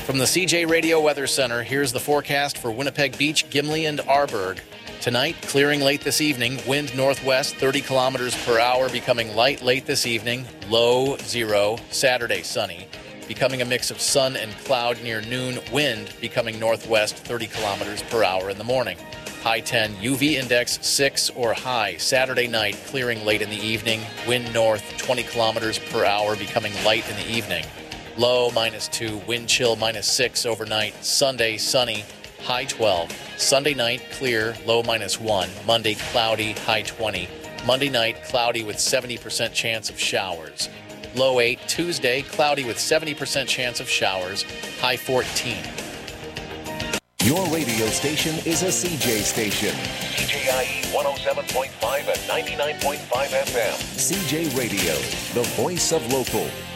From the CJ Radio Weather Center, here's the forecast for Winnipeg Beach, Gimli, and Arborg. Tonight, clearing late this evening, wind northwest 30 kilometers per hour, becoming light late this evening, low 0. Saturday, sunny, becoming a mix of sun and cloud near noon, wind becoming northwest 30 kilometers per hour in the morning. High 10, UV index 6 or high. Saturday night, clearing late in the evening, wind north 20 kilometers per hour, becoming light in the evening. Low -2, wind chill -6 overnight. Sunday, sunny, high 12. Sunday night, clear, low -1. Monday, cloudy, high 20. Monday night, cloudy with 70% chance of showers. Low 8. Tuesday, cloudy with 70% chance of showers, high 14. Your radio station is a CJ station. CJIE 107.5 and 99.5 FM. CJ Radio, the voice of local.